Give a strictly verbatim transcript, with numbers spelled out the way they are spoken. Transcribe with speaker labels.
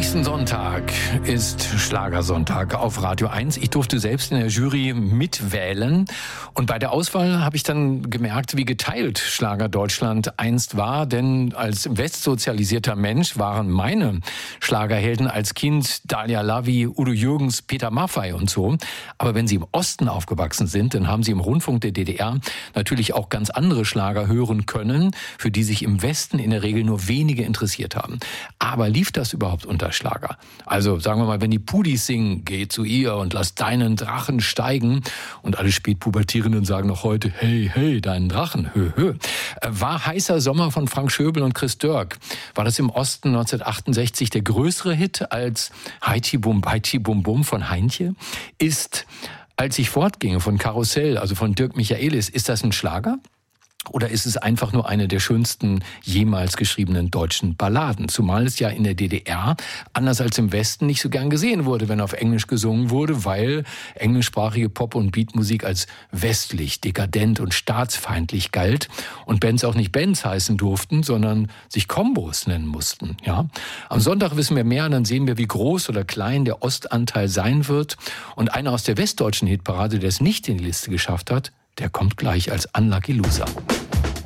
Speaker 1: Nächsten Sonntag ist Schlagersonntag auf Radio eins. Ich durfte selbst in der Jury mitwählen. Und bei der Auswahl habe ich dann gemerkt, wie geteilt Schlager Deutschland einst war. Denn als westsozialisierter Mensch waren meine Schlagerhelden als Kind Dalia Lavi, Udo Jürgens, Peter Maffay und so. Aber wenn Sie im Osten aufgewachsen sind, dann haben Sie im Rundfunk der D D R natürlich auch ganz andere Schlager hören können, für die sich im Westen in der Regel nur wenige interessiert haben. Aber lief das überhaupt unter Schlager? Also sagen wir mal, wenn die Pudis singen, geh zu ihr und lass deinen Drachen steigen, und alle Spätpubertierenden sagen noch heute, hey, hey, deinen Drachen, hö, hö. War Heißer Sommer von Frank Schöbel und Chris Dörk, war das im Osten neunzehnhundertachtundsechzig der größere Hit als Heiti Bum Heiti Bum Bum von Heintje? Ist Als ich fortginge von Karussell, also von Dirk Michaelis, ist das ein Schlager? Oder ist es einfach nur eine der schönsten jemals geschriebenen deutschen Balladen? Zumal es ja in der D D R, anders als im Westen, nicht so gern gesehen wurde, wenn auf Englisch gesungen wurde, weil englischsprachige Pop- und Beatmusik als westlich, dekadent und staatsfeindlich galt und Bands auch nicht Bands heißen durften, sondern sich Kombos nennen mussten. Ja? Am Sonntag wissen wir mehr, und dann sehen wir, wie groß oder klein der Ostanteil sein wird. Und einer aus der westdeutschen Hitparade, der es nicht in die Liste geschafft hat, der kommt gleich als Unlucky Loser.